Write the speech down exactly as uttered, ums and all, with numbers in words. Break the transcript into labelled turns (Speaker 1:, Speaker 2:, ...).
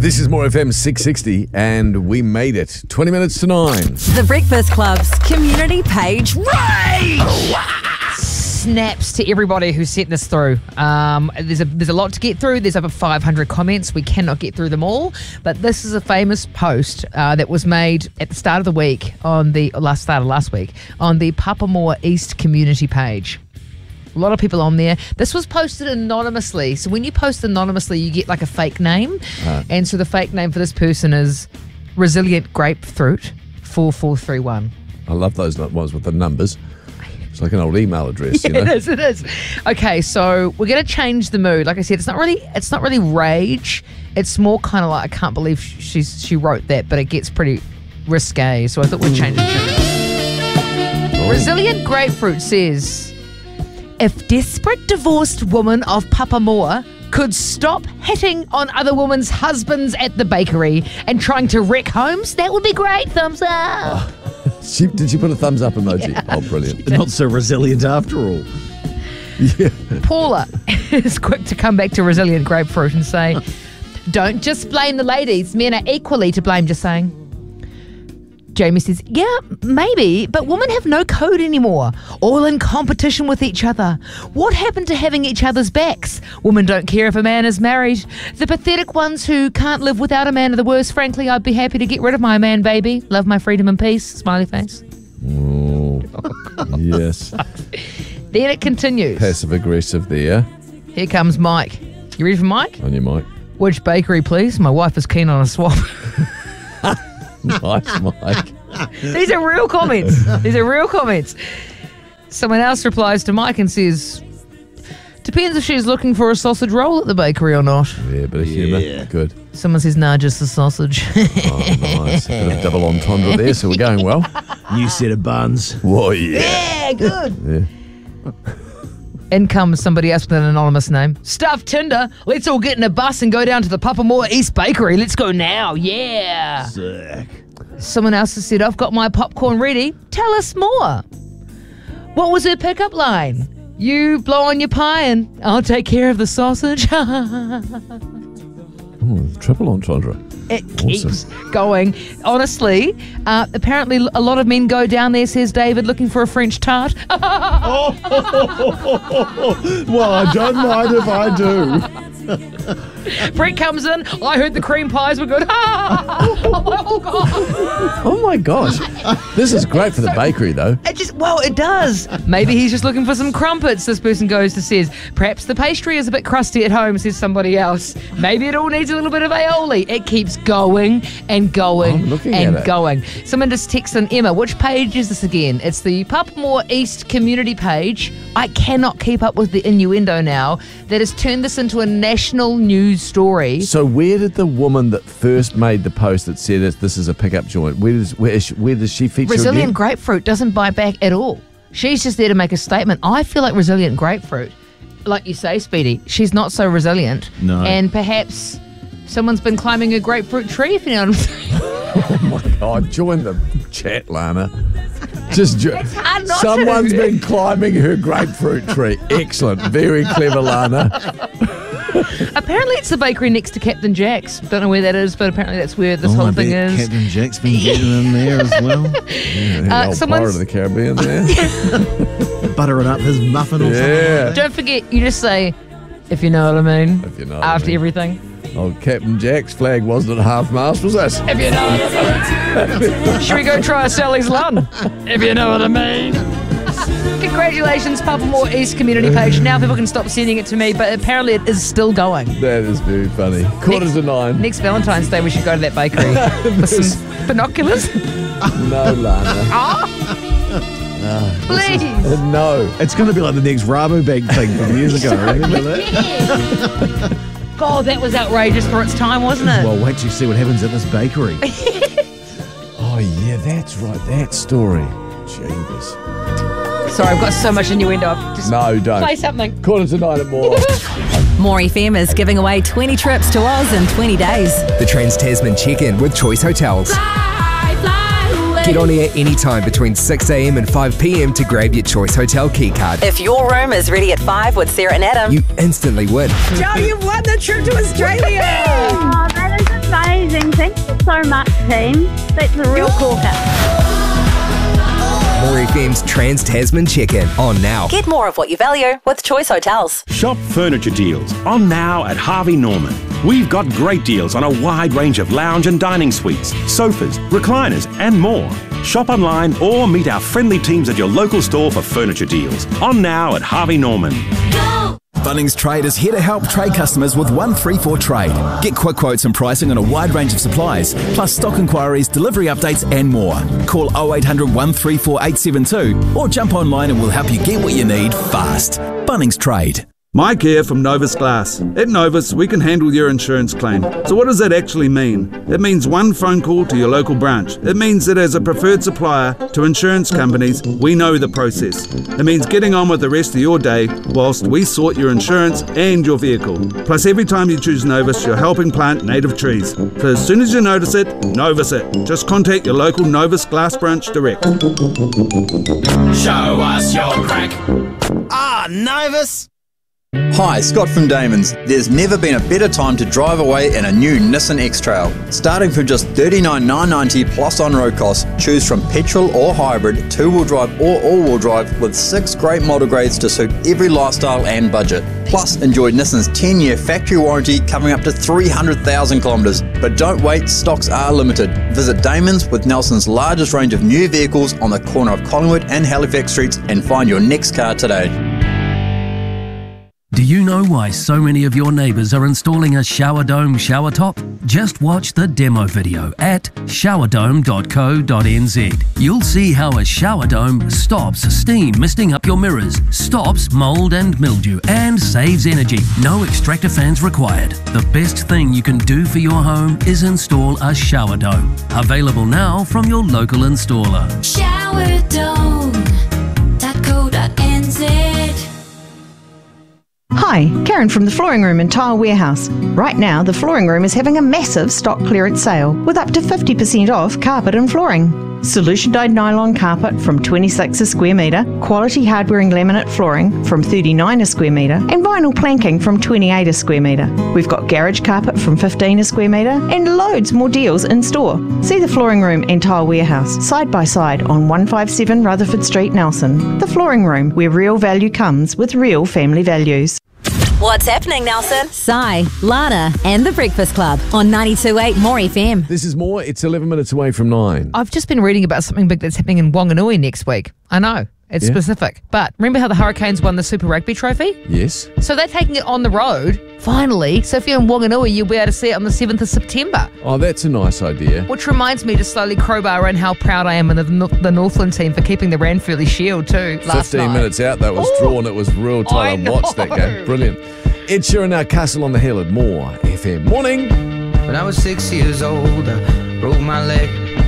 Speaker 1: This is More F M six sixty, and we made it. twenty minutes to nine.
Speaker 2: The Breakfast Club's community page rage!
Speaker 3: Snaps to everybody who sent this through. Um, there's a there's a lot to get through. There's over five hundred comments. We cannot get through them all. But this is a famous post uh, that was made at the start of the week on the last start of last week on the Papamoa East community page. A lot of people on there. This was posted anonymously. So when you post anonymously, you get like a fake name. Uh, and so the fake name for this person is Resilient Grapefruit four four three one.
Speaker 1: I love those ones with the numbers. It's like an old email address,
Speaker 3: yeah,
Speaker 1: you know?
Speaker 3: It is, it is. Okay, so we're going to change the mood. Like I said, it's not really it's not really rage. It's more kind of like, I can't believe she's she wrote that, but it gets pretty risque. So I thought we'd change it to oh. Resilient Grapefruit says, if desperate divorced woman of Papamoa could stop hitting on other women's husbands at the bakery and trying to wreck homes, that would be great. Thumbs up.
Speaker 1: Oh. She, did she put a thumbs up emoji?
Speaker 3: Yeah.
Speaker 1: Oh, brilliant.
Speaker 4: Not so resilient after all.
Speaker 1: Yeah.
Speaker 3: Paula is quick to come back to Resilient Grapefruit and say, don't just blame the ladies. Men are equally to blame, just saying. Jamie says, yeah, maybe, but women have no code anymore. All in competition with each other. What happened to having each other's backs? Women don't care if a man is married. The pathetic ones who can't live without a man are the worst. Frankly, I'd be happy to get rid of my man, baby. Love my freedom and peace. Smiley face.
Speaker 1: Oh, yes.
Speaker 3: Then it continues.
Speaker 1: Passive aggressive there.
Speaker 3: Here comes Mike. You ready for Mike?
Speaker 1: On your mic.
Speaker 3: Which bakery, please? My wife is keen on a swap.
Speaker 1: Nice, Mike.
Speaker 3: These are real comments. These are real comments. Someone else replies to Mike and says, depends if she's looking for a sausage roll at the bakery or not.
Speaker 1: Yeah, bit of humour.
Speaker 4: Yeah.
Speaker 1: Good.
Speaker 3: Someone says, nah, just the sausage.
Speaker 1: Oh, nice. Bit of double entendre there, so we're going well.
Speaker 4: New set of buns.
Speaker 1: Whoa, yeah.
Speaker 3: Yeah, good.
Speaker 1: Yeah.
Speaker 3: In comes somebody else with an anonymous name. Stuff Tinder. Let's all get in a bus and go down to the Papamoa East Bakery. Let's go now. Yeah.
Speaker 4: Sick.
Speaker 3: Someone else has said, I've got my popcorn ready. Tell us more. What was her pickup line? You blow on your pie and I'll take care of the sausage.
Speaker 1: Oh, triple entendre.
Speaker 3: It
Speaker 1: Awesome.
Speaker 3: keeps going. Honestly, uh, apparently a lot of men go down there, says David, looking for a French tart.
Speaker 4: Oh, well, I don't mind if I do.
Speaker 3: Brett comes in. I heard the cream pies were good. Oh, God.
Speaker 1: Oh, my gosh. This is great for the bakery, though.
Speaker 3: It just, well, it does. Maybe he's just looking for some crumpets, this person goes to says. Perhaps the pastry is a bit crusty at home, says somebody else. Maybe it all needs a little bit of aioli. It keeps going and going
Speaker 1: I'm looking
Speaker 3: and
Speaker 1: at it.
Speaker 3: going. Someone just texts in, Emma, which page is this again? It's the Papamoa East community page. I cannot keep up with the innuendo now that has turned this into a national news story.
Speaker 1: So where did the woman that first made the post that said that this is a pickup joint, where does, where, is she, where does she feature
Speaker 3: Resilient
Speaker 1: again?
Speaker 3: Grapefruit doesn't bite back at all. She's just there to make a statement. I feel like Resilient Grapefruit, like you say, Speedy, she's not so resilient.
Speaker 4: No.
Speaker 3: And perhaps someone's been climbing a grapefruit tree, if you know what I'm saying.
Speaker 1: Oh, my God. Join the chat, Lana. Just jo-
Speaker 3: hard not
Speaker 1: Someone's
Speaker 3: to.
Speaker 1: been climbing her grapefruit tree. Excellent. Very clever, Lana.
Speaker 3: Apparently it's the bakery next to Captain Jack's. Don't know where that is, but apparently that's where this
Speaker 4: Oh,
Speaker 3: whole
Speaker 4: I
Speaker 3: thing
Speaker 4: bet
Speaker 3: is.
Speaker 4: Captain Jack's been getting in there as well.
Speaker 1: Yeah, the
Speaker 3: Uh,
Speaker 1: old
Speaker 3: someone's-
Speaker 1: Pirate of the Caribbean there.
Speaker 4: Buttering up his muffin or
Speaker 1: Yeah.
Speaker 4: something.
Speaker 3: Don't forget, you just say, if you know what I mean,
Speaker 1: If you know what I
Speaker 3: after
Speaker 1: mean.
Speaker 3: everything.
Speaker 1: Old Captain Jack's flag wasn't at half-mast, was it?
Speaker 3: If you know what I mean. Should we go try a Sally's Lun? If you know what I mean. Congratulations, Papamoa East community page. Now people can stop sending it to me, but apparently it is still going.
Speaker 1: That is very funny. Quarter
Speaker 3: Next-
Speaker 1: to nine.
Speaker 3: Next Valentine's Day, we should go to that bakery with some binoculars.
Speaker 1: No, Lana.
Speaker 3: Please.
Speaker 1: Uh, no.
Speaker 4: It's going to be like the next Rabobank thing from years ago. Remember that?
Speaker 3: God, that was outrageous for its time, wasn't it?
Speaker 4: Well, wait till you see what happens at this bakery.
Speaker 1: Oh, yeah, that's right. That story. Jeebus.
Speaker 3: Sorry, I've got so much innuendo. Just
Speaker 1: No, don't.
Speaker 3: play something.
Speaker 1: Quarter to nine at more.
Speaker 2: More F M is giving away twenty trips to Oz in twenty days.
Speaker 5: The Trans-Tasman check-in with Choice Hotels. Get on air anytime between six a.m. and five p.m. to grab your Choice Hotel keycard.
Speaker 2: If your room is ready at five with Sarah and Adam,
Speaker 5: You instantly win.
Speaker 2: Joe, you've won the trip to Australia.
Speaker 6: Oh, that is amazing. so much, team. That's a real corker.
Speaker 5: More F M's Trans-Tasman Check-In on now.
Speaker 2: Get more of what you value with Choice Hotels.
Speaker 7: Shop furniture deals on now at Harvey Norman. We've got great deals on a wide range of lounge and dining suites, sofas, recliners and more. Shop online or meet our friendly teams at your local store for furniture deals. On now at Harvey Norman.
Speaker 8: Go! Bunnings Trade is here to help trade customers with one three four Trade. Get quick quotes and pricing on a wide range of supplies, plus stock inquiries, delivery updates and more. Call oh eight hundred, one three four, eight seven two or jump online and we'll help you get what you need fast. Bunnings Trade.
Speaker 9: Mike here from Novus Glass. At Novus, we can handle your insurance claim. So what does that actually mean? It means one phone call to your local branch. It means that as a preferred supplier to insurance companies, we know the process. It means getting on with the rest of your day whilst we sort your insurance and your vehicle. Plus, every time you choose Novus, you're helping plant native trees. So as soon as you notice it, Novus it. Just contact your local Novus Glass branch direct.
Speaker 10: Show us your crack.
Speaker 11: Ah, Novus! Hi, Scott from Damon's. There's never been a better time to drive away in a new Nissan X-Trail. Starting from just thirty-nine thousand nine hundred ninety plus on-road costs, choose from petrol or hybrid, two-wheel drive or all-wheel drive with six great model grades to suit every lifestyle and budget. Plus, enjoy Nissan's ten-year factory warranty covering up to three hundred thousand kilometres. But don't wait, stocks are limited. Visit Damon's with Nelson's largest range of new vehicles on the corner of Collingwood and Halifax Streets and find your next car today.
Speaker 12: Do you know why so many of your neighbours are installing a shower dome shower top? Just watch the demo video at shower dome dot co dot n z. You'll see how a shower dome stops steam misting up your mirrors, stops mould and mildew, and saves energy. No extractor fans required. The best thing you can do for your home is install a shower dome. Available now from your local installer.
Speaker 13: shower dome dot co dot n z.
Speaker 14: Hi, Karen from the Flooring Room in Tile Warehouse. Right now, the Flooring Room is having a massive stock clearance sale with up to fifty percent off carpet and flooring. Solution dyed nylon carpet from twenty-six a square metre, quality hardware and laminate flooring from thirty-nine a square metre, and vinyl planking from twenty-eight a square metre. We've got garage carpet from fifteen a square metre and loads more deals in store. See the Flooring Room and Tile Warehouse side by side on one fifty-seven Rutherford Street, Nelson. The Flooring Room, where real value comes with real family values.
Speaker 2: What's happening, Nelson? Sai, Lana, and The Breakfast Club on ninety-two point eight More F M.
Speaker 1: This is more. It's eleven minutes away from nine.
Speaker 3: I've just been reading about something big that's happening in Wanganui next week. I know, it's
Speaker 1: Yeah.
Speaker 3: specific. But remember how the Hurricanes won the Super Rugby trophy?
Speaker 1: Yes.
Speaker 3: So they're taking it on the road, finally. So if you're in Wanganui, you'll be able to see it on the seventh of September.
Speaker 1: Oh, that's a nice idea.
Speaker 3: Which reminds me to slowly crowbar in how proud I am of the, the Northland team for keeping the Ranfurly Shield too last
Speaker 1: Fifteen
Speaker 3: night.
Speaker 1: minutes out, that was
Speaker 3: Ooh,
Speaker 1: drawn. It was real
Speaker 3: I
Speaker 1: tight. I watched that
Speaker 3: know.
Speaker 1: game. Brilliant. Ed Sheeran, now Castle on the Hill at More F M. Morning.
Speaker 15: When I was six years old, I broke my leg.